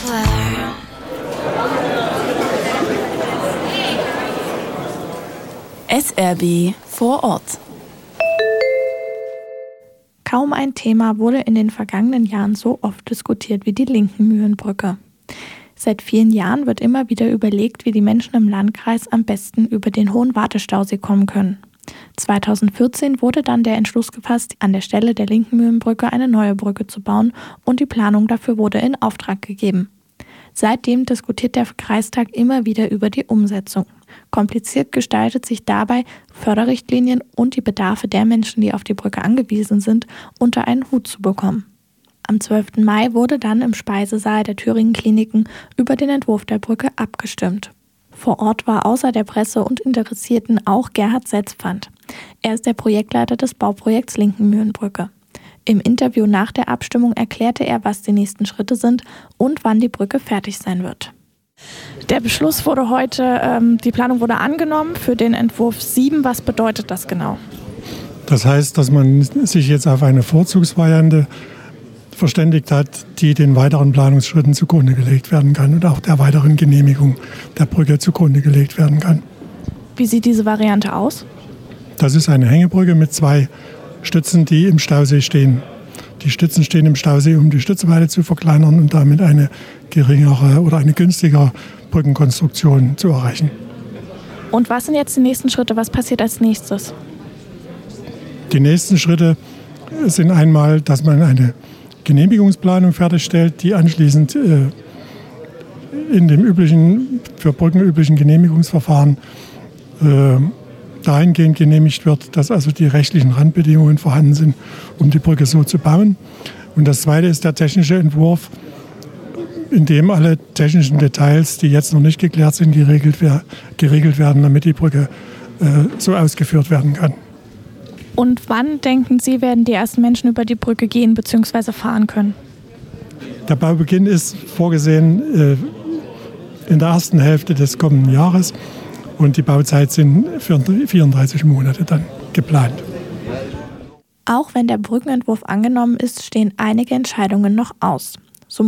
swear. SRB vor Ort. Kaum ein Thema wurde in den vergangenen Jahren so oft diskutiert wie die Linken-Mühlenbrücke. Seit vielen Jahren wird immer wieder überlegt, wie die Menschen im Landkreis am besten über den Hohen Wartestausee kommen können. 2014 wurde dann der Entschluss gefasst, an der Stelle der Linken-Mühlenbrücke eine neue Brücke zu bauen, und die Planung dafür wurde in Auftrag gegeben. Seitdem diskutiert der Kreistag immer wieder über die Umsetzung. Kompliziert gestaltet sich dabei, Förderrichtlinien und die Bedarfe der Menschen, die auf die Brücke angewiesen sind, unter einen Hut zu bekommen. Am 12. Mai wurde dann im Speisesaal der Thüringen Kliniken über den Entwurf der Brücke abgestimmt. Vor Ort war außer der Presse und Interessierten auch Gerhard Setzpfand. Er ist der Projektleiter des Bauprojekts Linken-Mühlenbrücke. Im Interview nach der Abstimmung erklärte er, was die nächsten Schritte sind und wann die Brücke fertig sein wird. Der Beschluss wurde heute, die Planung wurde angenommen für den Entwurf 7. Was bedeutet das genau? Das heißt, dass man sich jetzt auf eine Vorzugsvariante verständigt hat, die den weiteren Planungsschritten zugrunde gelegt werden kann und auch der weiteren Genehmigung der Brücke zugrunde gelegt werden kann. Wie sieht diese Variante aus? Das ist eine Hängebrücke mit 2 Stützen, die im Stausee stehen. Die Stützen stehen im Stausee, um die Stützweite zu verkleinern und damit eine geringere oder eine günstigere Brückenkonstruktion zu erreichen. Und was sind jetzt die nächsten Schritte? Was passiert als nächstes? Die nächsten Schritte sind einmal, dass man eine Genehmigungsplanung fertigstellt, die anschließend in dem für Brücken üblichen Genehmigungsverfahren dahingehend genehmigt wird, dass also die rechtlichen Randbedingungen vorhanden sind, um die Brücke so zu bauen. Und das Zweite ist der technische Entwurf, in dem alle technischen Details, die jetzt noch nicht geklärt sind, geregelt werden, damit die Brücke so ausgeführt werden kann. Und wann, denken Sie, werden die ersten Menschen über die Brücke gehen bzw. fahren können? Der Baubeginn ist vorgesehen in der ersten Hälfte des kommenden Jahres. Und die Bauzeit sind für 34 Monate dann geplant. Auch wenn der Brückenentwurf angenommen ist, stehen einige Entscheidungen noch aus.